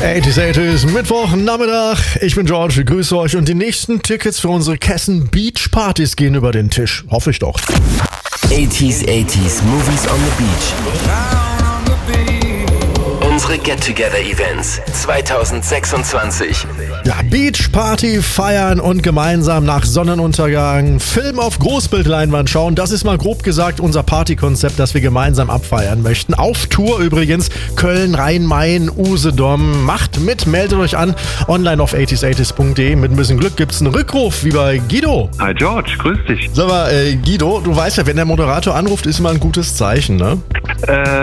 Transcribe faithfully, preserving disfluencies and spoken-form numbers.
achtziger achtziger, Mittwoch, Nachmittag. Ich bin George, ich grüße euch und die nächsten Tickets für unsere Kessen Beach Partys gehen über den Tisch. Hoffe ich doch. achtziger achtziger, Movies on the Beach. Unsere Get-Together-Events zwanzig sechsundzwanzig. Ja, Beach Party feiern und gemeinsam nach Sonnenuntergang Film auf Großbildleinwand schauen. Das ist mal grob gesagt unser Partykonzept, das wir gemeinsam abfeiern möchten. Auf Tour übrigens Köln, Rhein-Main, Usedom. Macht mit, meldet euch an. Online auf achtziger achtziger punkt de. Mit ein bisschen Glück gibt's einen Rückruf, wie bei Guido. Hi George, grüß dich. Sag mal, äh, Guido, du weißt ja, wenn der Moderator anruft, ist immer ein gutes Zeichen, ne? Äh,